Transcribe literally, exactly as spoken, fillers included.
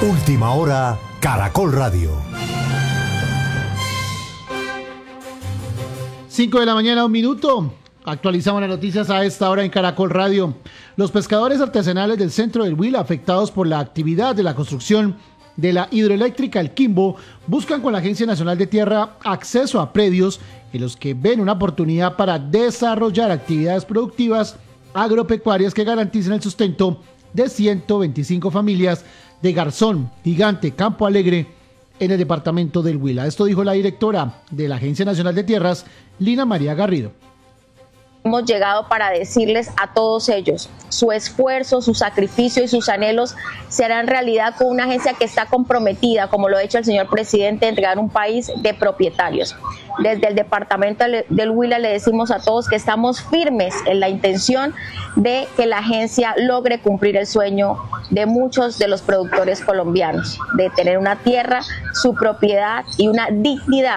Última hora, Caracol Radio. cinco de la mañana, un minuto. Actualizamos las noticias a esta hora en Caracol Radio. Los pescadores artesanales del centro del Huila, afectados por la actividad de la construcción de la hidroeléctrica El Quimbo, buscan con la Agencia Nacional de Tierra acceso a predios en los que ven una oportunidad para desarrollar actividades productivas agropecuarias que garanticen el sustento de ciento veinticinco familias de Garzón, Gigante, Campo Alegre, en el departamento del Huila. Esto dijo la directora de la Agencia Nacional de Tierras, Lina María Garrido. Hemos llegado para decirles a todos ellos, su esfuerzo, su sacrificio y sus anhelos serán realidad con una agencia que está comprometida, como lo ha hecho el señor presidente, a entregar un país de propietarios. Desde el departamento del Huila le decimos a todos que estamos firmes en la intención de que la agencia logre cumplir el sueño de muchos de los productores colombianos, de tener una tierra, su propiedad y una dignidad